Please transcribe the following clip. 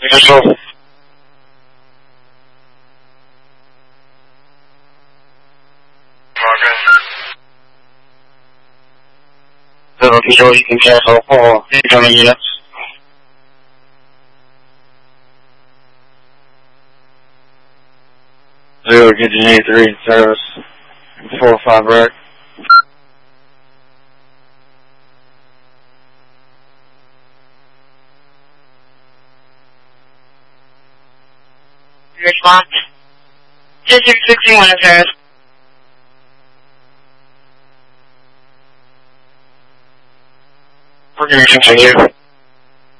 Initial. Zero control, you can cancel all incoming units. Zero, get you 83 in service. 4-5 wreck. Response. 2661 in service. We're going to continue.